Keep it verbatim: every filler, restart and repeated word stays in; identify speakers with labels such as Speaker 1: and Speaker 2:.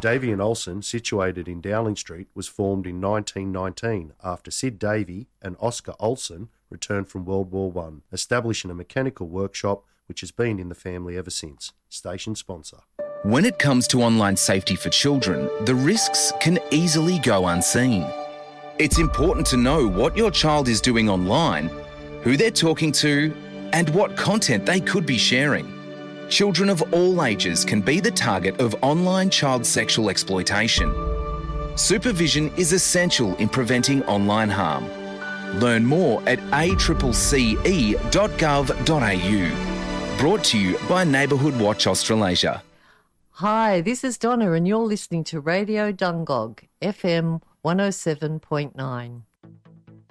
Speaker 1: Davey and Olsen, situated in Dowling Street, was formed in nineteen nineteen after Sid Davey and Oscar Olsen returned from World War One, establishing a mechanical workshop which has been in the family ever since. Station sponsor.
Speaker 2: When it comes to online safety for children, the risks can easily go unseen. It's important to know what your child is doing online, who they're talking to, and what content they could be sharing. Children of all ages can be the target of online child sexual exploitation. Supervision is essential in preventing online harm. Learn more at a c c e dot gov dot a u. Brought to you by Neighbourhood Watch Australasia.
Speaker 3: Hi, this is Donna and you're listening to Radio Dungog, F M one oh seven point nine.